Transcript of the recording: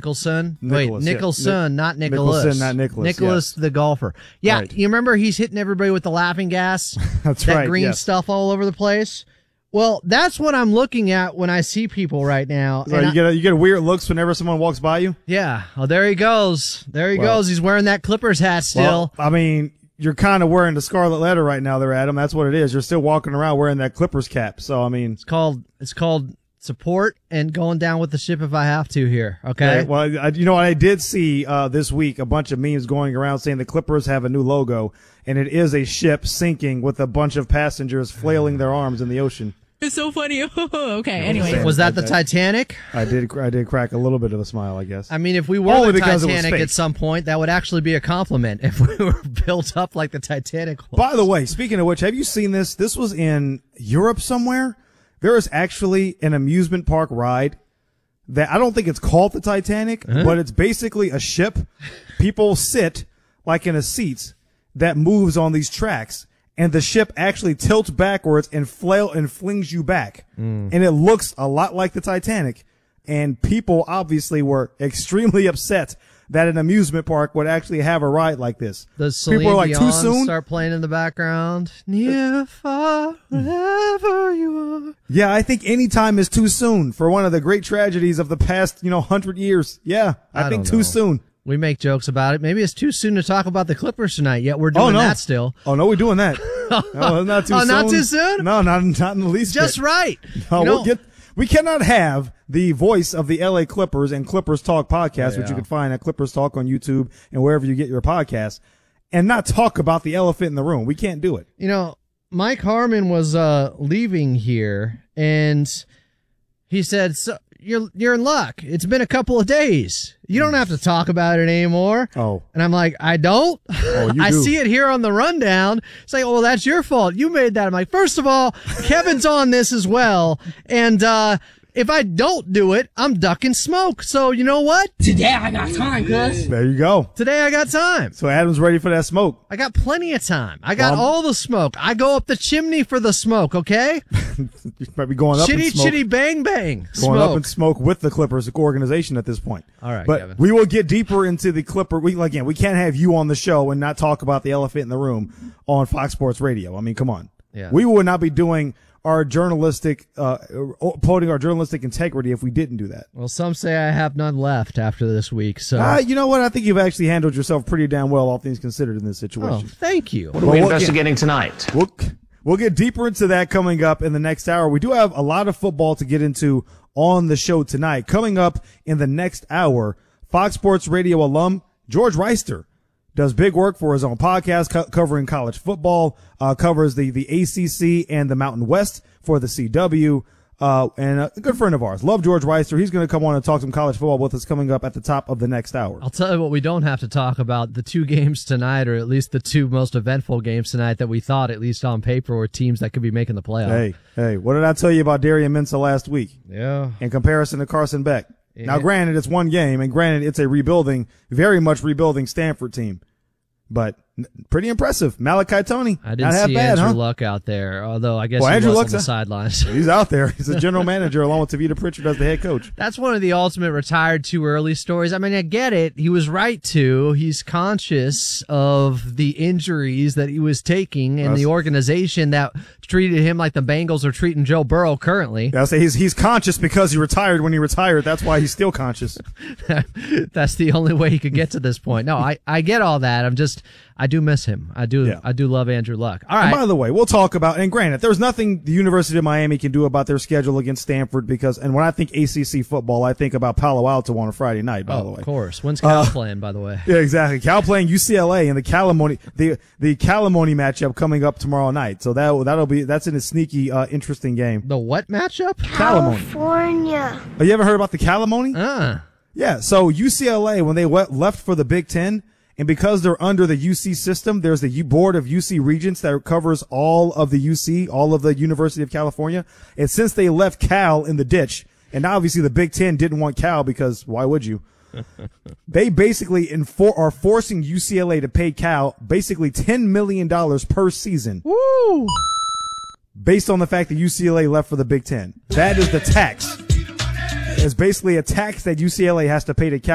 Nicholson. Nicholas, Wait, Nicholson, not Nicholas. Nicholson, not Nicholas. Nicholas, the golfer. Yeah, right. You remember he's hitting everybody with the laughing gas? That's that right. green yes. stuff all over the place. Well, that's what I'm looking at when I see people right now. So you get weird looks whenever someone walks by you? Yeah. Oh, there he goes. There he goes. He's wearing that Clippers hat still. Well, I mean, you're kind of wearing the scarlet letter right now there, Adam. That's what it is. You're still walking around wearing that Clippers cap. So, I mean. It's called support and going down with the ship if I have to here. Okay. Right, well, I did see this week a bunch of memes going around saying the Clippers have a new logo, and it is a ship sinking with a bunch of passengers flailing their arms in the ocean. It's so funny. Okay, anyway. Was that the Titanic? I did crack a little bit of a smile, I guess. I mean, if we were the Titanic at some point, that would actually be a compliment if we were built up like the Titanic was. By the way, speaking of which, have you seen this? This was in Europe somewhere. There is actually an amusement park ride that I don't think it's called the Titanic, but it's basically a ship. People sit like in a seat that moves on these tracks. And the ship actually tilts backwards and flings you back. And it looks a lot like the Titanic. And people obviously were extremely upset that an amusement park would actually have a ride like this. Does Celine people are like, Dion too soon? Start playing in the background? Near, far, wherever you are. Yeah, I think any time is too soon for one of the great tragedies of the past, 100 years. Yeah, I think too soon. We make jokes about it. Maybe it's too soon to talk about the Clippers tonight, yet we're doing that still. Oh, no, we're doing that. No, not too soon. Not too soon? No, not in the least Just bit. right. No, we cannot have the voice of the LA Clippers and Clippers Talk podcast, which you can find at Clippers Talk on YouTube and wherever you get your podcasts, and not talk about the elephant in the room. We can't do it. Mike Harmon was leaving here, and he said, so you're in luck. It's been a couple of days. You don't have to talk about it anymore. Oh. And I'm like, I don't? Oh, you I do. see it here on the rundown. It's like, well, that's your fault. You made that. I'm like, first of all, Kevin's on this as well. And if I don't do it, I'm ducking smoke. So you know what? Today I got time, cuz. There you go. Today I got time. So Adam's ready for that smoke. I got plenty of time. I got all the smoke. I go up the chimney for the smoke, okay? You might be going up in smoke. Chitty bang bang. Going up in smoke with the Clippers organization at this point. All right, but Kevin. we will get deeper into the Clipper. We can't have you on the show and not talk about the elephant in the room on Fox Sports Radio. I mean, come on. Yeah. We would not be doing our journalistic, upholding our journalistic integrity if we didn't do that. Well, some say I have none left after this week, so. You know what? I think you've actually handled yourself pretty damn well, all things considered, in this situation. Oh, thank you. What are we investigating tonight? We'll get deeper into that coming up in the next hour. We do have a lot of football to get into on the show tonight. Coming up in the next hour, Fox Sports Radio alum George Reister does big work for his own podcast covering college football, covers the ACC and the Mountain West for the CW. And a good friend of ours. Love George Reister. He's going to come on and talk some college football with us coming up at the top of the next hour. I'll tell you what we don't have to talk about. The two games tonight, or at least the two most eventful games tonight that we thought, at least on paper, were teams that could be making the playoff. Hey, what did I tell you about Darian Mensah last week? Yeah. In comparison to Carson Beck. Yeah. Now, granted, it's one game, and granted, it's a very much rebuilding Stanford team. But pretty impressive. Malachi Toney. I didn't see Andrew Luck out there, although I guess he was on the sidelines. He's out there. He's a general manager along with Tavita Pritchard as the head coach. That's one of the ultimate retired too early stories. I mean, I get it. He was right to. He's conscious of the injuries that he was taking and the organization that treated him like the Bengals are treating Joe Burrow currently. Yeah, I'll say he's conscious because he retired when he retired. That's why he's still conscious. That's the only way he could get to this point. No, I get all that. I do miss him. I do love Andrew Luck. All right. And by the way, we'll talk about, and granted, there's nothing the University of Miami can do about their schedule against Stanford and when I think ACC football, I think about Palo Alto on a Friday night, by the way. Of course. When's Cal playing, by the way? Yeah, exactly. Cal playing UCLA and the Calamoni matchup coming up tomorrow night. So that's in a sneaky, interesting game. The what matchup? California. Oh, you ever heard about the Calamoni? Yeah. So UCLA, when they left for the Big Ten, and because they're under the UC system, there's the board of UC Regents that covers all of the UC, all of the University of California. And since they left Cal in the ditch, and obviously the Big Ten didn't want Cal because why would you? They basically are forcing UCLA to pay Cal basically $10 million per season. Woo! Based on the fact that UCLA left for the Big Ten. That is the tax. It's basically a tax that UCLA has to pay to Cal.